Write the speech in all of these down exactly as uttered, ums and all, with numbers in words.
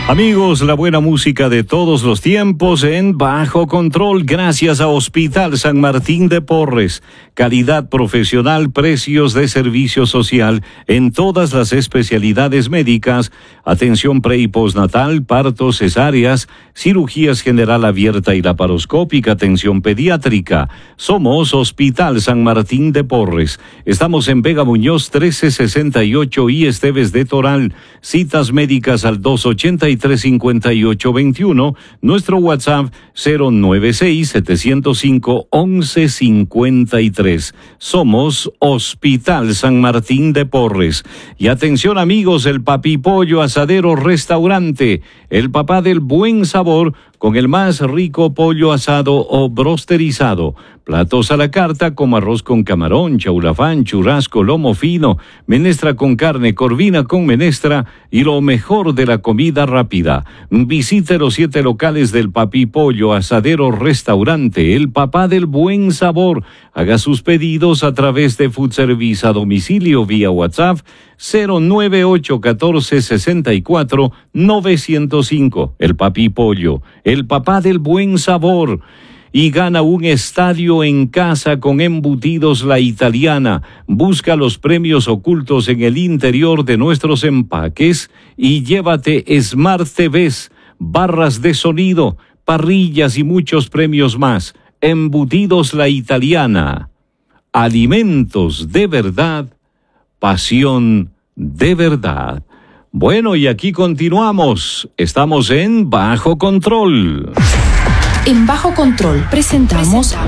Amigos, la buena música de todos los tiempos en Bajo Control, gracias a Hospital San Martín de Porres. Calidad profesional, precios de servicio social en todas las especialidades médicas, atención pre y postnatal, partos, cesáreas, cirugías general abierta y laparoscópica, atención pediátrica. Somos Hospital San Martín de Porres. Estamos en Vega Muñoz trece sesenta y ocho y Esteves de Toral. Citas médicas al dos ochenta y tres cincuenta y ocho veintiuno, nuestro WhatsApp cero nueve seis siete cero cinco once cincuenta y tres. Somos Hospital San Martín de Porres. Y atención amigos, el Papi Pollo Asadero Restaurante, el papá del buen sabor, con el más rico pollo asado o brosterizado. Platos a la carta como arroz con camarón, chaulafán, churrasco, lomo fino, menestra con carne, corvina con menestra y lo mejor de la comida rápida. Visite los siete locales del Papi Pollo Asadero Restaurante, el papá del buen sabor. Haga sus pedidos a través de Food Service a domicilio vía WhatsApp cero nueve ocho uno cuatro seis cuatro nueve cero cinco. El Papi Pollo, el papá del buen sabor. Y gana un estadio en casa con Embutidos La Italiana. Busca los premios ocultos en el interior de nuestros empaques y llévate Smart T Vs, barras de sonido, parrillas y muchos premios más. Embutidos La Italiana. Alimentos de verdad, pasión de verdad. Bueno, y aquí continuamos. Estamos en Bajo Control. En Bajo Control presentamos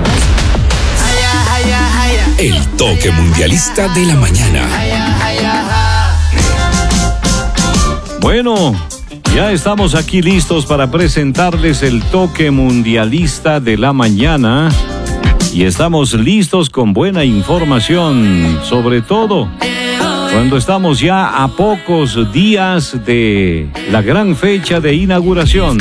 el toque mundialista de la mañana. Bueno, ya estamos aquí listos para presentarles el toque mundialista de la mañana. Y estamos listos con buena información, sobre todo cuando estamos ya a pocos días de la gran fecha de inauguración.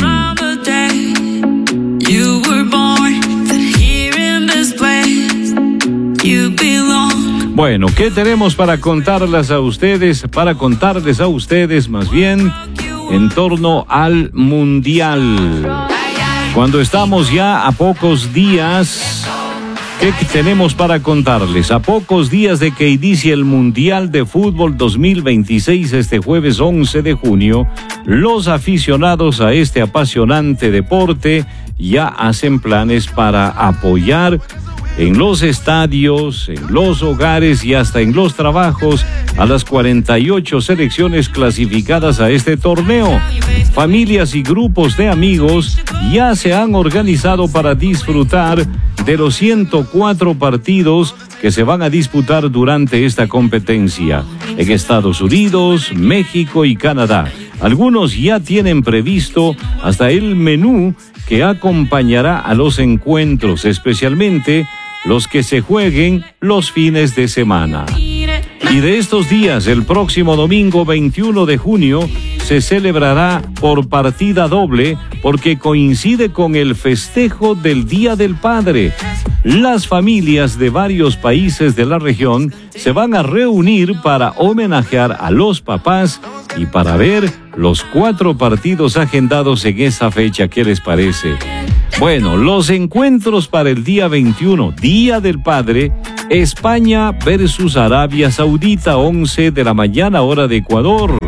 Bueno, ¿qué tenemos para contarles a ustedes, para contarles a ustedes más bien en torno al Mundial? Cuando estamos ya a pocos días, ¿qué tenemos para contarles? A pocos días de que inicie el Mundial de Fútbol dos mil veintiséis este jueves once de junio, los aficionados a este apasionante deporte ya hacen planes para apoyar en los estadios, en los hogares y hasta en los trabajos a las cuarenta y ocho selecciones clasificadas a este torneo. Familias y grupos de amigos ya se han organizado para disfrutar de los ciento cuatro partidos que se van a disputar durante esta competencia en Estados Unidos, México y Canadá. Algunos ya tienen previsto hasta el menú que acompañará a los encuentros, especialmente los que se jueguen los fines de semana. Y de estos días, el próximo domingo veintiuno de junio, se celebrará por partida doble porque coincide con el festejo del Día del Padre. Las familias de varios países de la región se van a reunir para homenajear a los papás y para ver los cuatro partidos agendados en esa fecha. ¿Qué les parece? Bueno, los encuentros para el día veintiuno, Día del Padre, España versus Arabia Saudita, once de la mañana, hora de Ecuador.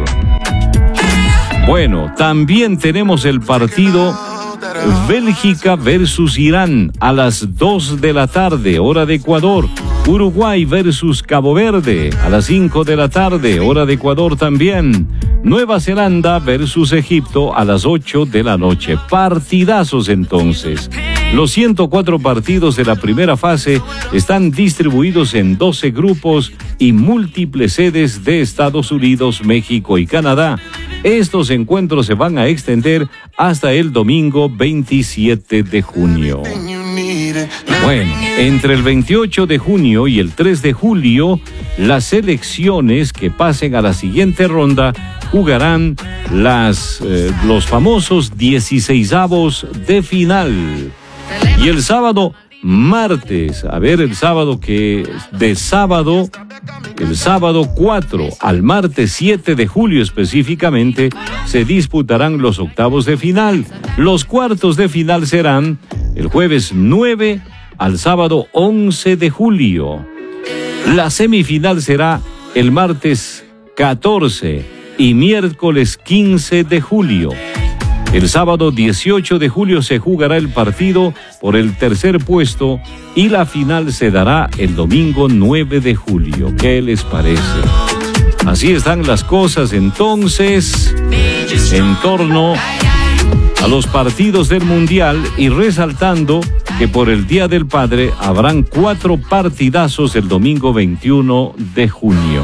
Bueno, también tenemos el partido Bélgica versus Irán a las dos de la tarde, hora de Ecuador. Uruguay versus Cabo Verde a las cinco de la tarde, hora de Ecuador también. Nueva Zelanda versus Egipto a las ocho de la noche. Partidazos entonces. Los ciento cuatro partidos de la primera fase están distribuidos en doce grupos y múltiples sedes de Estados Unidos, México y Canadá. Estos encuentros se van a extender hasta el domingo veintisiete de junio. Bueno, entre el veintiocho de junio y el tres de julio, las selecciones que pasen a la siguiente ronda jugarán las, eh, los famosos dieciseisavos de final. Y el sábado, martes, a ver, el sábado que de sábado El sábado cuatro al martes siete de julio específicamente se disputarán los octavos de final. Los cuartos de final serán el jueves nueve al sábado once de julio. La semifinal será el martes catorce y miércoles quince de julio. El sábado dieciocho de julio se jugará el partido por el tercer puesto y la final se dará el domingo nueve de julio. ¿Qué les parece? Así están las cosas entonces en torno a los partidos del Mundial, y resaltando que por el Día del Padre habrán cuatro partidazos el domingo veintiuno de junio.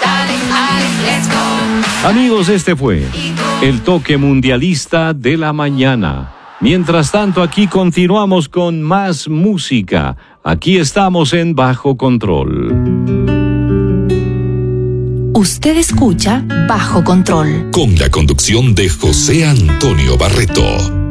Amigos, este fue el toque mundialista de la mañana. Mientras tanto, aquí continuamos con más música. Aquí estamos en Bajo Control. Usted escucha Bajo Control. Con la conducción de José Antonio Barreto.